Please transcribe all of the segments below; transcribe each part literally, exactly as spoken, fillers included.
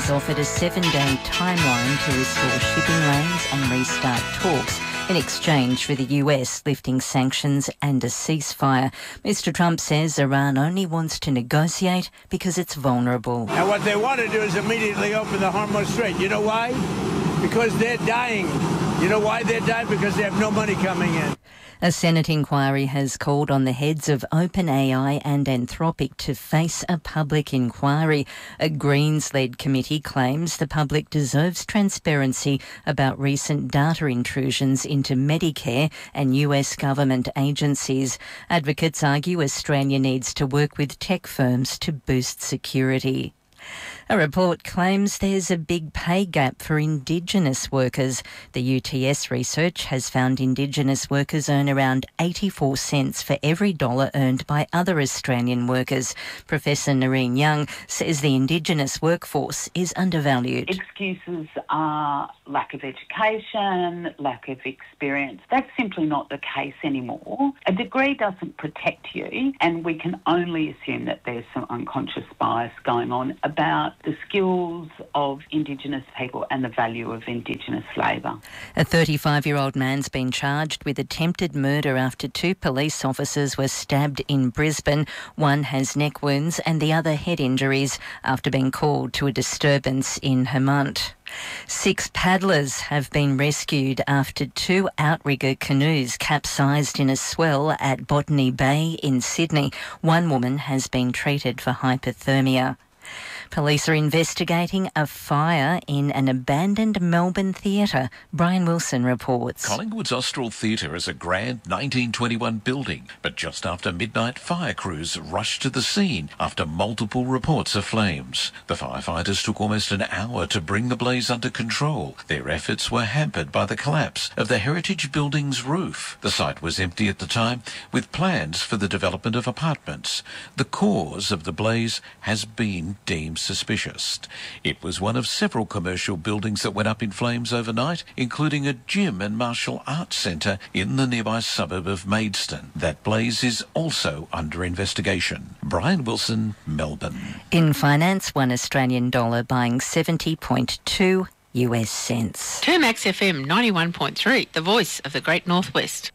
has offered a seven-day timeline to restore shipping lanes and restart talks in exchange for the U S lifting sanctions and a ceasefire. Mister Trump says Iran only wants to negotiate because it's vulnerable. And what they want to do is immediately open the Hormuz Strait. You know why? Because they're dying. You know why they're dying? Because they have no money coming in. A Senate inquiry has called on the heads of OpenAI and Anthropic to face a public inquiry. A Greens-led committee claims the public deserves transparency about recent data intrusions into Medicare and U S government agencies. Advocates argue Australia needs to work with tech firms to boost security. A report claims there's a big pay gap for Indigenous workers. The U T S research has found Indigenous workers earn around eighty-four cents for every dollar earned by other Australian workers. Professor Noreen Young says the Indigenous workforce is undervalued. Excuses are lack of education, lack of experience. That's simply not the case anymore. A degree doesn't protect you, and we can only assume that there's some unconscious bias going on about the skills of Indigenous people and the value of Indigenous labour. A thirty-five-year-old man's been charged with attempted murder after two police officers were stabbed in Brisbane. One has neck wounds and the other head injuries after being called to a disturbance in Hermont. Six paddlers have been rescued after two outrigger canoes capsized in a swell at Botany Bay in Sydney. One woman has been treated for hypothermia. Police are investigating a fire in an abandoned Melbourne theatre. Brian Wilson reports. Collingwood's Austral Theatre is a grand nineteen twenty-one building, but just after midnight, fire crews rushed to the scene after multiple reports of flames. The firefighters took almost an hour to bring the blaze under control. Their efforts were hampered by the collapse of the heritage building's roof. The site was empty at the time, with plans for the development of apartments. The cause of the blaze has been deemed suspicious. It was one of several commercial buildings that went up in flames overnight, including a gym and martial arts centre in the nearby suburb of Maidstone. That blaze is also under investigation. Brian Wilson, Melbourne. In finance, one Australian dollar buying seventy point two U S cents. Termax F M ninety-one point three, the voice of the Great Northwest.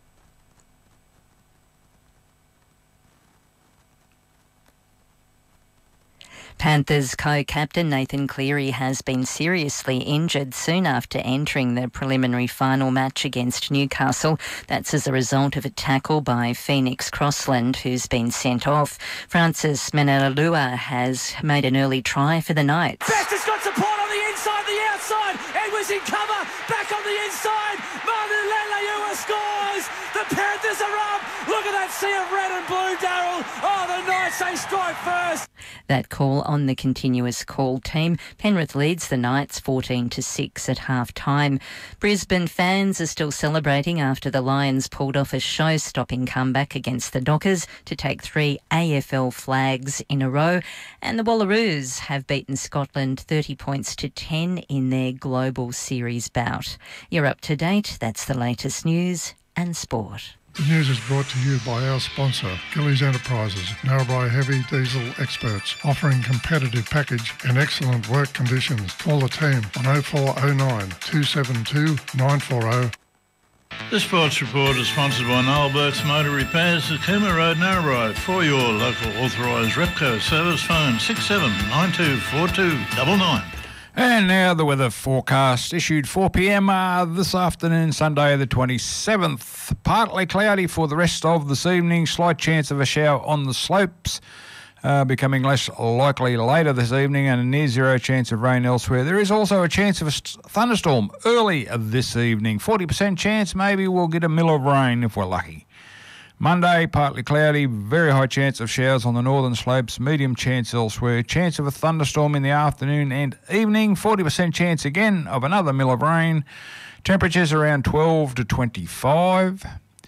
Panthers co-captain Nathan Cleary has been seriously injured soon after entering the preliminary final match against Newcastle. That's as a result of a tackle by Phoenix Crossland, who's been sent off. Francis Menalua has made an early try for the Knights. Best has got support on the inside, the outside. Edwards in cover, back on the inside. Martin Leilua scores. The Panthers are up. Look at that sea of red and blue, Darryl. Oh, the Knights, they strike first. That call on the continuous call team. Penrith leads the Knights fourteen to six at half-time. Brisbane fans are still celebrating after the Lions pulled off a show-stopping comeback against the Dockers to take three A F L flags in a row. And the Wallaroos have beaten Scotland thirty points to ten in their Global Series bout. You're up to date. That's the latest news and sport. The news is brought to you by our sponsor, Gillies Enterprises, Narrabri heavy diesel experts, offering competitive package and excellent work conditions. Call the team on oh four oh nine, two seven two, nine four oh. This sports report is sponsored by Noel Burke's Motor Repairs at Cooma Road, Narrabri. For your local authorised Repco service, phone six seven nine two four two nine nine. And now the weather forecast issued four p m uh, this afternoon, Sunday the twenty-seventh. Partly cloudy for the rest of this evening. Slight chance of a shower on the slopes, uh, becoming less likely later this evening, and a near zero chance of rain elsewhere. There is also a chance of a st- thunderstorm early this evening. forty percent chance maybe we'll get a mill of rain if we're lucky. Monday, partly cloudy, very high chance of showers on the northern slopes, medium chance elsewhere, chance of a thunderstorm in the afternoon and evening, forty percent chance again of another mill of rain, temperatures around twelve to twenty-five.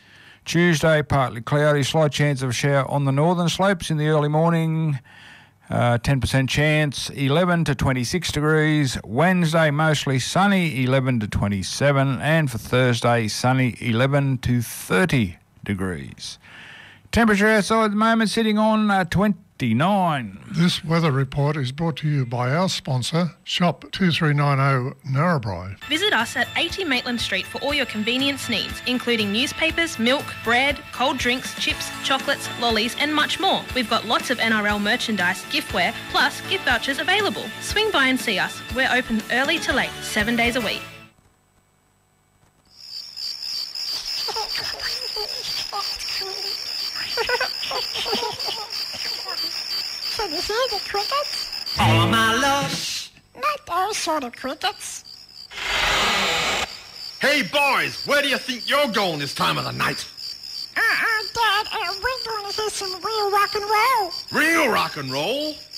Tuesday, partly cloudy, slight chance of a shower on the northern slopes in the early morning, uh, ten percent chance, eleven to twenty-six degrees. Wednesday, mostly sunny, eleven to twenty-seven, and for Thursday, sunny, eleven to thirty degrees. Temperature outside at the moment sitting on uh, twenty fifty-nine. This weather report is brought to you by our sponsor, Shop two three nine zero Narrabri. Visit us at eighty Maitland Street for all your convenience needs, including newspapers, milk, bread, cold drinks, chips, chocolates, lollies and much more. We've got lots of N R L merchandise, giftware, plus gift vouchers available. Swing by and see us. We're open early to late, seven days a week. Can you hear the crickets? All my love. Not those sort of crickets. Hey boys, where do you think you're going this time of the night? Uh-uh, Dad, uh, we're going to hear some real rock and roll. Real rock and roll?